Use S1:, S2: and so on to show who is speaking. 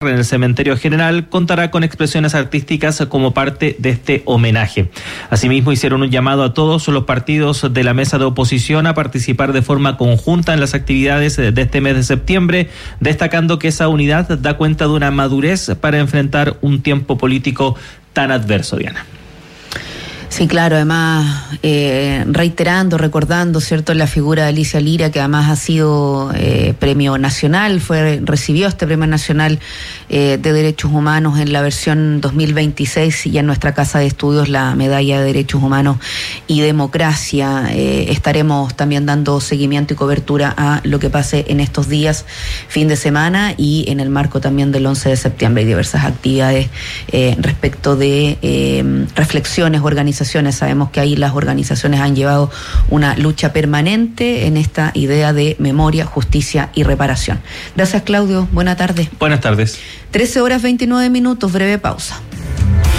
S1: en el Cementerio General contará con expresiones artísticas como parte de este homenaje. Asimismo, hicieron un llamado a todos los partidos de la mesa de oposición a participar de forma conjunta en las actividades de este mes de septiembre, destacando que esa unidad da cuenta de una madurez para enfrentar un tiempo político tan adverso, Diana.
S2: Sí, claro, además reiterando, recordando, ¿cierto?, la figura de Alicia Lira, que además ha sido premio nacional, recibió este premio nacional de Derechos Humanos en la versión 2026 y en nuestra casa de estudios la medalla de Derechos Humanos y Democracia. Estaremos también dando seguimiento y cobertura a lo que pase en estos días, fin de semana, y en el marco también del 11 de septiembre hay diversas actividades respecto de reflexiones, organizaciones. Sabemos que ahí las organizaciones han llevado una lucha permanente en esta idea de memoria, justicia y reparación. Gracias, Claudio. Buena tarde.
S1: Buenas tardes.
S2: 13:29, breve pausa.